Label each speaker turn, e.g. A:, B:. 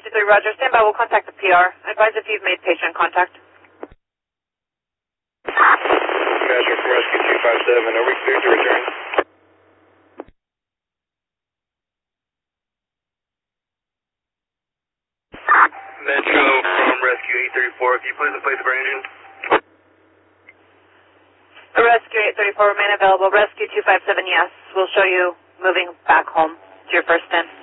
A: 223, Roger. Stand by. We'll contact the PR. Advise if you've made patient contact.
B: Metro from Rescue 257. Are we cleared to return? Metro from Rescue 834. Can you please replace the engine?
A: Rescue 834 remain available. Rescue 257, yes. We'll show you moving back home to your first stand.